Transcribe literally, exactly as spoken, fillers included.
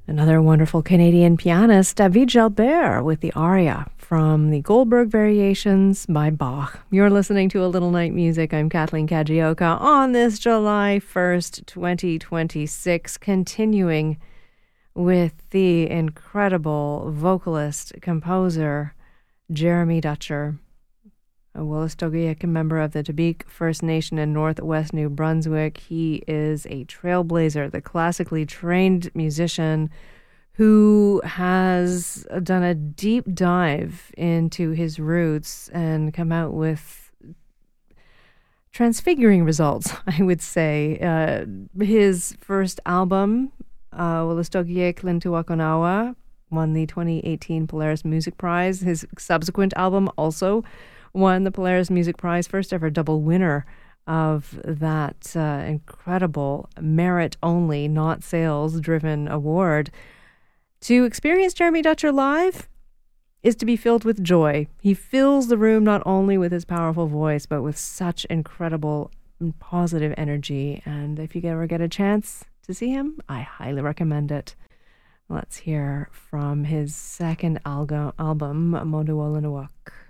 Another wonderful Canadian pianist, David Jalbert, with the aria from the Goldberg Variations by Bach. You're listening to A Little Night Music. I'm Kathleen Kajioka on this July first, twenty twenty-six, continuing with the incredible vocalist, composer, Jeremy Dutcher, a Wolastoqiyik member of the Tabik First Nation in northwest New Brunswick. He is a trailblazer, the classically trained musician who has done a deep dive into his roots and come out with transfiguring results, I would say. Uh, his first album, uh, Wolastoqiyik Lintuwakonawa, won the twenty eighteen Polaris Music Prize. His subsequent album also won the Polaris Music Prize, first ever double winner of that uh, incredible merit-only, not sales-driven award. To experience Jeremy Dutcher live is to be filled with joy. He fills the room not only with his powerful voice, but with such incredible and positive energy. And if you ever get a chance to see him, I highly recommend it. Let's hear from his second algo- album, Moduolanuak.